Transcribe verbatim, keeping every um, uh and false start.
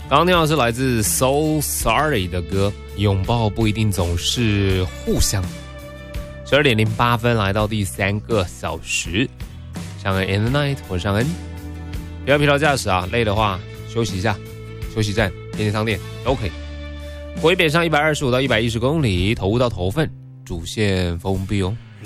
刚刚听到是来自 So Sorry 的歌，拥抱不一定总是互相。十二点零八分来到第三个小时，上恩 in the night， 我是上恩。不要疲劳驾驶啊，累的话休息一下，休息站、便利商店都可以。回北上一百二十五到一百一十公里，头雾到头份，主线封闭哦。